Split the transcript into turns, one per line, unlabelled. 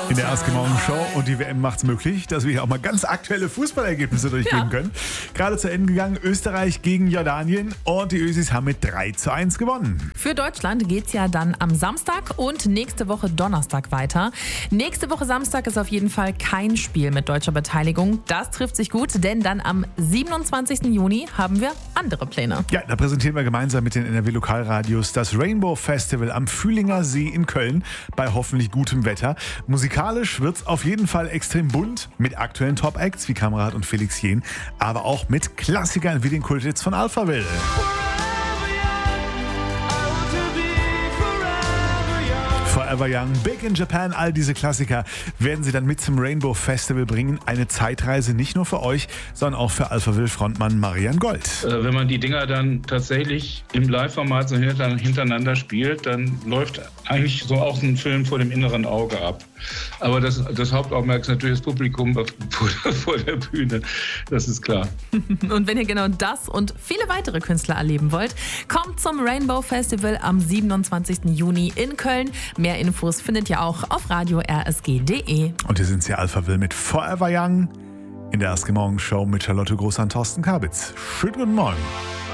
In der Aske Morgen Show und die WM macht es möglich, dass wir hier auch mal ganz aktuelle Fußballergebnisse durchgeben können. Gerade zu Ende gegangen, Österreich gegen Jordanien und die Ösis haben mit 3:1 gewonnen.
Für Deutschland geht's ja dann am Samstag und nächste Woche Donnerstag weiter. Nächste Woche Samstag ist auf jeden Fall kein Spiel mit deutscher Beteiligung. Das trifft sich gut, denn dann am 27. Juni haben wir andere Pläne.
Ja, da präsentieren wir gemeinsam mit den NRW-Lokalradios das Rainbow Festival am Fühlinger See in Köln bei hoffentlich gutem Wetter. Musikalisch wird's auf jeden Fall extrem bunt mit aktuellen Top-Acts wie Kamerad und Felix Jähn, aber auch mit Klassikern wie den Kulthits von Alphaville. Forever Young, Big in Japan, all diese Klassiker werden sie dann mit zum Rainbow Festival bringen. Eine Zeitreise nicht nur für euch, sondern auch für Alphaville-Frontmann Marian Gold.
Wenn man die Dinger dann tatsächlich im Live-Format so hintereinander spielt, dann läuft eigentlich so auch ein Film vor dem inneren Auge ab. Aber das Hauptaugenmerk ist natürlich das Publikum vor der Bühne, das ist klar.
Und wenn ihr genau das und viele weitere Künstler erleben wollt, kommt zum Rainbow Festival am 27. Juni in Köln. Mehr Infos findet ihr auch auf radio-rsg.de.
Und hier sind sie, Alphaville mit Forever Young in der Aske Morgen Show mit Charlotte Groß an Thorsten Kabitz. Schönen guten Morgen.